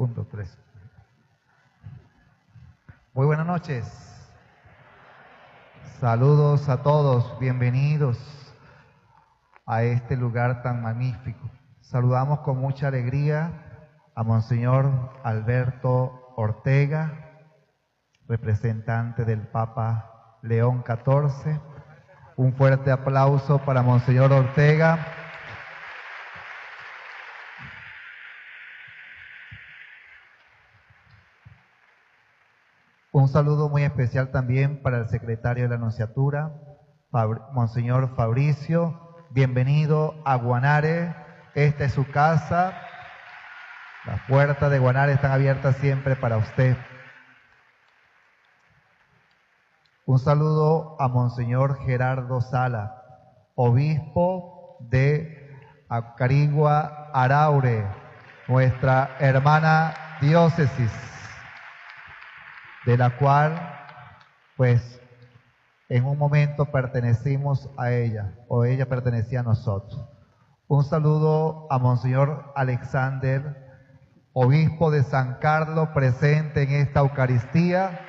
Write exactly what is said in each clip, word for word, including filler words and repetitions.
Un, dos, tres. Muy buenas noches. Saludos a todos, bienvenidos a este lugar tan magnífico. Saludamos con mucha alegría a Monseñor Alberto Ortega, representante del Papa León catorce. Un fuerte aplauso para Monseñor Ortega. Un saludo muy especial también para el secretario de la Nunciatura, Monseñor Fabricio. Bienvenido a Guanare, esta es su casa. Las puertas de Guanare están abiertas siempre para usted. Un saludo a Monseñor Gerardo Sala, obispo de Acarigua Araure, nuestra hermana diócesis, de la cual, pues, en un momento pertenecimos a ella, o ella pertenecía a nosotros. Un saludo a Monseñor Alexander, obispo de San Carlos, presente en esta Eucaristía.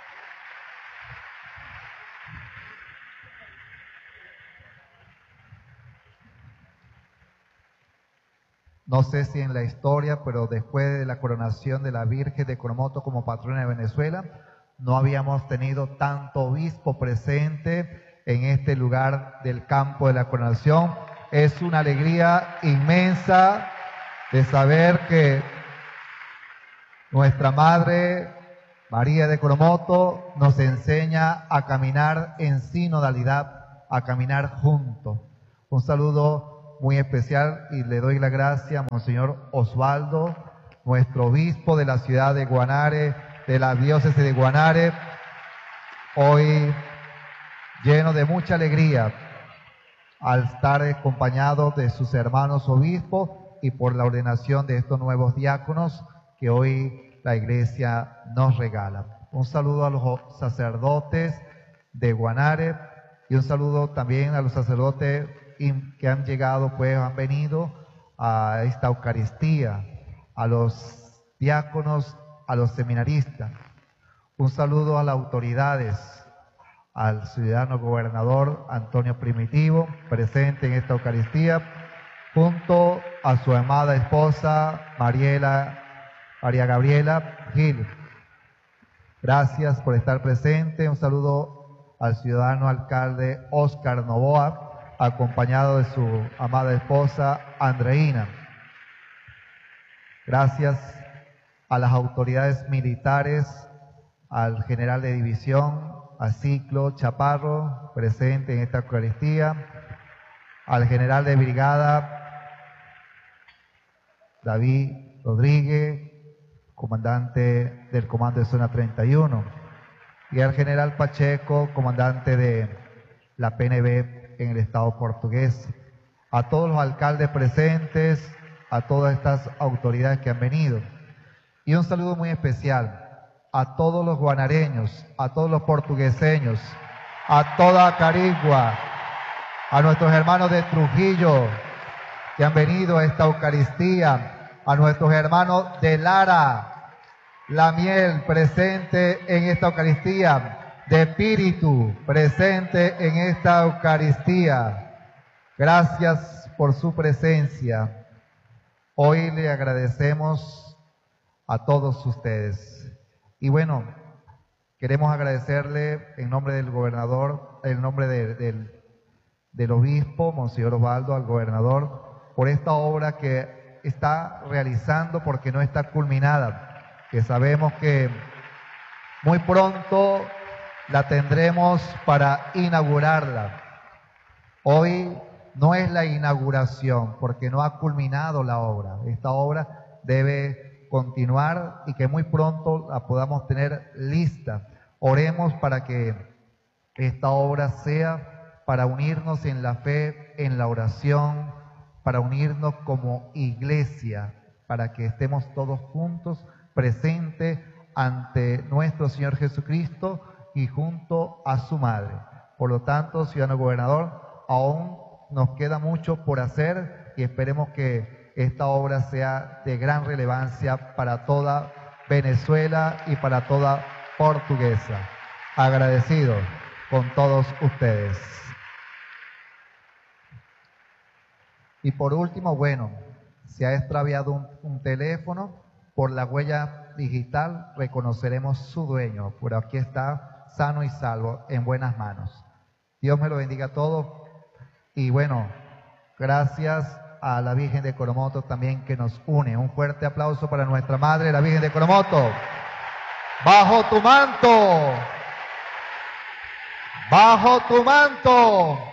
No sé si en la historia, pero después de la coronación de la Virgen de Coromoto como patrona de Venezuela, no habíamos tenido tanto obispo presente en este lugar del campo de la coronación. Es una alegría inmensa de saber que nuestra Madre María de Coromoto nos enseña a caminar en sinodalidad, a caminar juntos. Un saludo muy especial y le doy la gracia a Monseñor Osvaldo, nuestro obispo de la ciudad de Guanare, de la diócesis de Guanare, hoy lleno de mucha alegría al estar acompañado de sus hermanos obispos y por la ordenación de estos nuevos diáconos que hoy la Iglesia nos regala. Un saludo a los sacerdotes de Guanare y un saludo también a los sacerdotes que han llegado, pues han venido a esta Eucaristía, a los diáconos, a los seminaristas. Un saludo a las autoridades, al ciudadano gobernador Antonio Primitivo, presente en esta Eucaristía, junto a su amada esposa Mariela, María Gabriela Gil. Gracias por estar presente. Un saludo al ciudadano alcalde Óscar Novoa, acompañado de su amada esposa Andreina. Gracias a las autoridades militares, al general de división, a Ciclo Chaparro, presente en esta Eucaristía, al general de brigada David Rodríguez, comandante del Comando de Zona treinta y uno, y al general Pacheco, comandante de la P N B en el Estado portugués, a todos los alcaldes presentes, a todas estas autoridades que han venido. Y un saludo muy especial a todos los guanareños, a todos los portugueseños, a toda Acarigua, a nuestros hermanos de Trujillo que han venido a esta Eucaristía, a nuestros hermanos de Lara, La Miel, presente en esta Eucaristía, de Espíritu, presente en esta Eucaristía. Gracias por su presencia. Hoy le agradecemos a todos ustedes. Y bueno, queremos agradecerle en nombre del gobernador, en nombre de, del, del obispo, Monseñor Osvaldo, al gobernador, por esta obra que está realizando porque no está culminada, que sabemos que muy pronto la tendremos para inaugurarla. Hoy no es la inauguración porque no ha culminado la obra. Esta obra debe continuar y que muy pronto la podamos tener lista. Oremos para que esta obra sea para unirnos en la fe, en la oración, para unirnos como iglesia, para que estemos todos juntos, presentes ante nuestro Señor Jesucristo y junto a su madre. Por lo tanto, ciudadano gobernador, aún nos queda mucho por hacer y esperemos que esta obra sea de gran relevancia para toda Venezuela y para toda Portuguesa. Agradecido con todos ustedes. Y por último, bueno, se ha extraviado un, un teléfono, por la huella digital reconoceremos su dueño, pero aquí está sano y salvo, en buenas manos. Dios me lo bendiga a todos y bueno, gracias a la Virgen de Coromoto también que nos une. Un fuerte aplauso para nuestra Madre, la Virgen de Coromoto. Bajo tu manto, bajo tu manto.